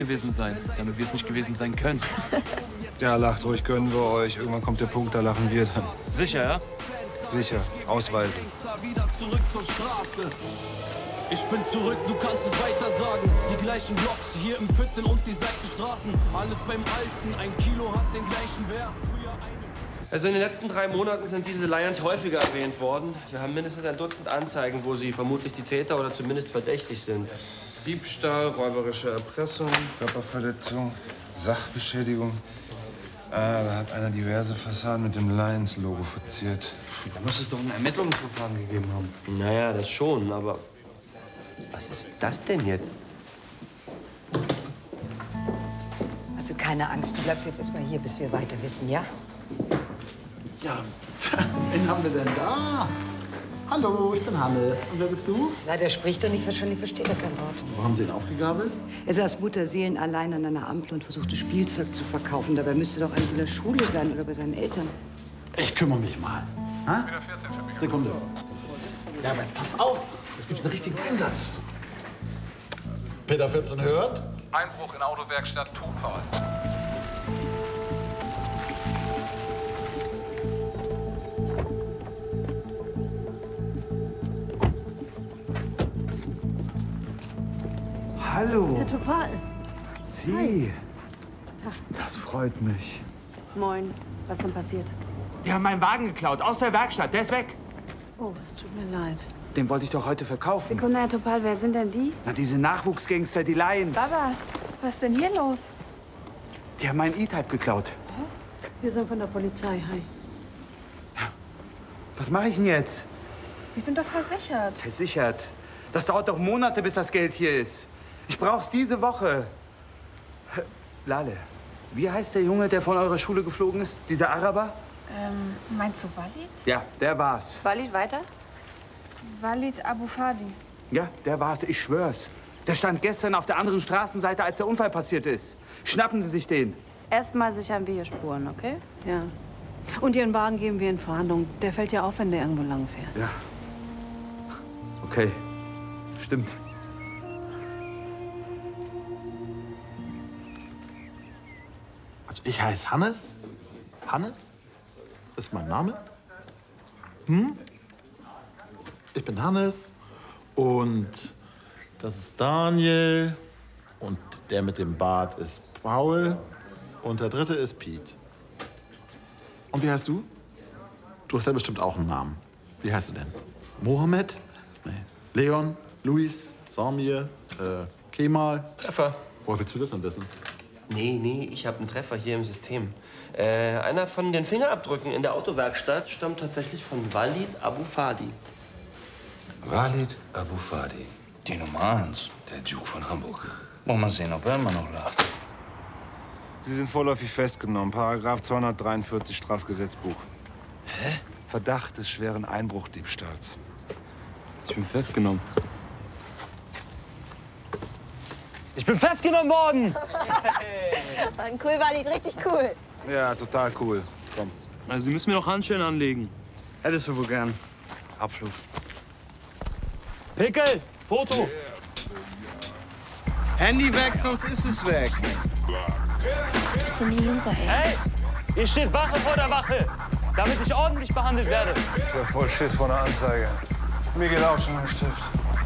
gewesen sein, damit wir es nicht gewesen sein können. Ja, lacht ruhig, gönnen wir euch. Irgendwann kommt der Punkt, da lachen wir dann. Sicher, ja? Sicher. Ausweisen. Ich bin zurück, du kannst es weiter sagen. Die gleichen Blocks hier im Viertel und die Seitenstraßen. Alles beim Alten, ein Kilo hat den gleichen Wert. Früher Also in den letzten 3 Monaten sind diese Lions häufiger erwähnt worden. Wir haben mindestens ein Dutzend Anzeigen, wo sie vermutlich die Täter oder zumindest verdächtig sind. Diebstahl, räuberische Erpressung, Körperverletzung, Sachbeschädigung. Da hat einer diverse Fassaden mit dem Lions-Logo verziert. Da muss es doch ein Ermittlungsverfahren gegeben haben. Naja, das schon, aber was ist das denn jetzt? Also keine Angst, du bleibst jetzt erstmal hier, bis wir weiter wissen, ja? Ja, wen haben wir denn da? Hallo, ich bin Hannes. Und wer bist du? Leider spricht er nicht, wahrscheinlich versteht er kein Wort. Wo haben Sie ihn aufgegabelt? Er saß Mutterseelen allein an einer Ampel und versuchte Spielzeug zu verkaufen. Dabei müsste doch eigentlich in der Schule sein oder bei seinen Eltern. Ich kümmere mich mal. Ha? Sekunde. Ja, aber jetzt pass auf. Es gibt einen richtigen Einsatz. Peter 14 hört. Einbruch in Autowerkstatt Tupal. Hallo. Herr Topal. Sie. Das freut mich. Moin. Was denn passiert? Die haben meinen Wagen geklaut, aus der Werkstatt. Der ist weg. Oh, das tut mir leid. Den wollte ich doch heute verkaufen. Sekunde, Herr Topal, wer sind denn die? Na, diese Nachwuchsgangster, die Lions. Baba, was ist denn hier los? Die haben meinen E-Type geklaut. Was? Wir sind von der Polizei, hi. Was mache ich denn jetzt? Wir sind doch versichert. Versichert. Das dauert doch Monate, bis das Geld hier ist. Ich brauch's diese Woche. Lale, wie heißt der Junge, der von eurer Schule geflogen ist? Dieser Araber? Meinst du Walid? Ja, der war's. Walid weiter? Walid Abu Fadi. Ja, der war's, ich schwör's. Der stand gestern auf der anderen Straßenseite, als der Unfall passiert ist. Schnappen Sie sich den. Erstmal sichern wir hier Spuren, okay? Ja. Und Ihren Wagen geben wir in Verhandlung. Der fällt ja auf, wenn der irgendwo lang fährt. Ja. Okay. Stimmt. Also ich heiße Hannes. Hannes ist mein Name. Ich bin Hannes und das ist Daniel und der mit dem Bart ist Paul und der dritte ist Pete. Und wie heißt du? Du hast ja bestimmt auch einen Namen. Wie heißt du denn? Mohammed? Nee. Leon? Luis? Samir? Kemal? Treffer. Woher willst du das denn wissen? Nee, ich habe einen Treffer hier im System. Einer von den Fingerabdrücken in der Autowerkstatt stammt tatsächlich von Walid Abu Fadi. Walid Abu Fadi. Die Nummer 1, der Duke von Hamburg. Wollen wir sehen, ob er immer noch lacht. Sie sind vorläufig festgenommen. Paragraph 243 Strafgesetzbuch. Hä? Verdacht des schweren Einbruchdiebstahls. Ich bin festgenommen. Ich bin festgenommen worden! Mann, cool, Walid, richtig cool. Ja, total cool. Komm. Also, Sie müssen mir noch Handschellen anlegen. Hättest du wohl gern. Abflug. Pickel! Foto! Handy weg, sonst ist es weg. Du bist so ein Loser, ey. Hey! Hier steht Wache vor der Wache, damit ich ordentlich behandelt werde. Ich hab voll Schiss vor einer Anzeige. Mir geht auch schon ein Stift.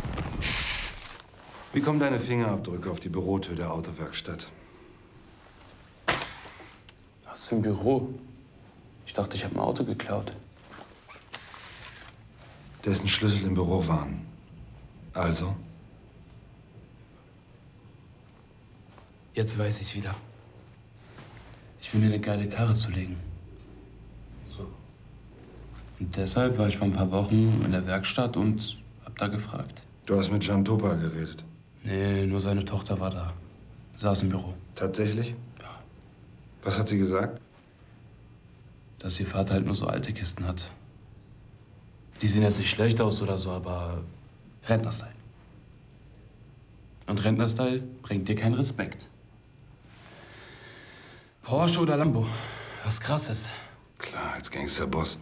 Wie kommen deine Fingerabdrücke auf die Bürotür der Autowerkstatt? Was für ein Büro? Ich dachte, ich habe ein Auto geklaut. Dessen Schlüssel im Büro waren. Also? Jetzt weiß ich's wieder. Ich will mir eine geile Karre zulegen. So. Und deshalb war ich vor ein paar Wochen in der Werkstatt und hab da gefragt. Du hast mit Jan Topa geredet. Nee, nur seine Tochter war da. Saß im Büro. Tatsächlich? Ja. Was hat sie gesagt? Dass ihr Vater halt nur so alte Kisten hat. Die sehen jetzt nicht schlecht aus oder so, aber Rentnerstyle. Und Rentnerstyle bringt dir keinen Respekt. Porsche oder Lambo? Was krasses. Klar, als Gangsterboss.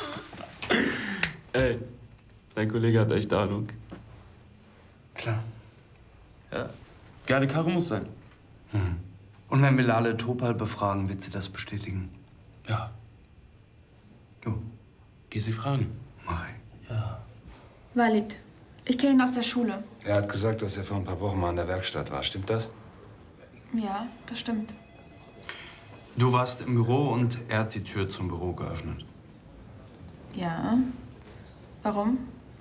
Ey, dein Kollege hat echt Ahnung. Klar. Ja, geile Karre muss sein. Und wenn wir Lale Topal befragen, wird sie das bestätigen? Ja. Jo. Geh sie fragen. Mach ich. Ja. Walid, ich kenne ihn aus der Schule. Er hat gesagt, dass er vor ein paar Wochen mal in der Werkstatt war. Stimmt das? Ja, das stimmt. Du warst im Büro und er hat die Tür zum Büro geöffnet. Ja. Warum?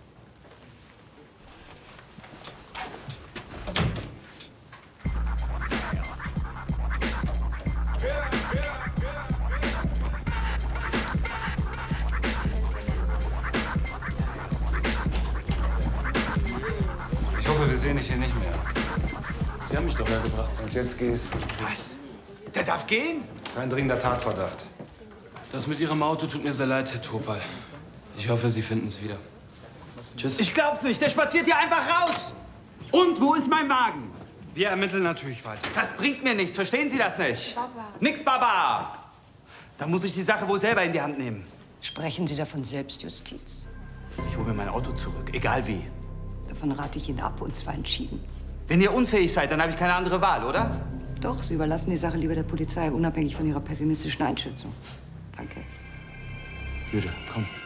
Ich hoffe, wir sehen dich hier nicht mehr. Sie haben mich doch hergebracht. Und jetzt gehst du. Was? Der darf gehen? Kein dringender Tatverdacht. Das mit Ihrem Auto tut mir sehr leid, Herr Topal. Ich hoffe, Sie finden es wieder. Tschüss. Ich glaub's nicht. Der spaziert hier einfach raus. Und wo ist mein Wagen? Wir ermitteln natürlich weiter. Das bringt mir nichts. Verstehen Sie das nicht? Baba. Nix, Baba. Dann muss ich die Sache wohl selber in die Hand nehmen. Sprechen Sie da von Selbstjustiz? Ich hole mir mein Auto zurück, egal wie. Davon rate ich Ihnen ab, und zwar entschieden. Wenn ihr unfähig seid, dann habe ich keine andere Wahl, oder? Doch, Sie überlassen die Sache lieber der Polizei, unabhängig von Ihrer pessimistischen Einschätzung. Danke. Jüde, komm.